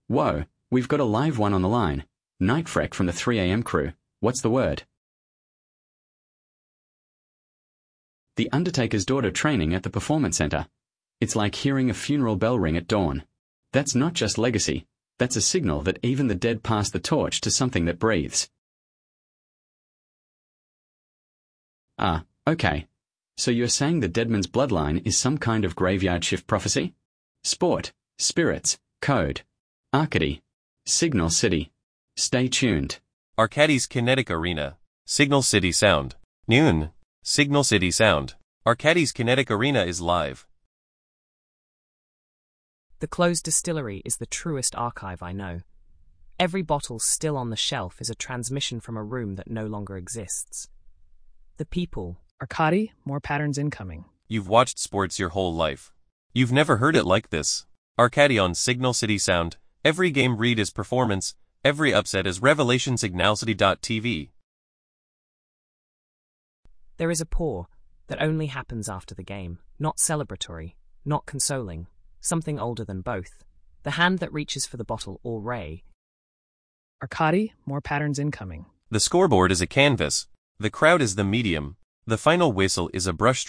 Whoa, we've got a live one on the line. Nightfreck from the 3 a.m. crew. What's the word? The Undertaker's daughter training at the Performance Center. It's like hearing a funeral bell ring at dawn. That's not just legacy. That's a signal that even the dead pass the torch to something that breathes. Ah, okay. So you're saying the Deadman's bloodline is some kind of graveyard shift prophecy? Sport, spirits, code, Arcady, Signal City. Stay tuned. Arcadis Kinetic Arena, Signal City Sound. Noon, Signal City Sound. Arcadis Kinetic Arena is live. The closed distillery is the truest archive I know. Every bottle still on the shelf is a transmission from a room that no longer exists. The people. Arcady, more patterns incoming. You've watched sports your whole life. You've never heard it like this. Arcady on Signal City Sound. Every game read is performance. Every upset is revelation. Signalcity.tv. There is a pour that only happens after the game. Not celebratory, not consoling. Something older than both. The hand that reaches for the bottle or ray. Arcady, more patterns incoming. The scoreboard is a canvas. The crowd is the medium. The final whistle is a brushstroke.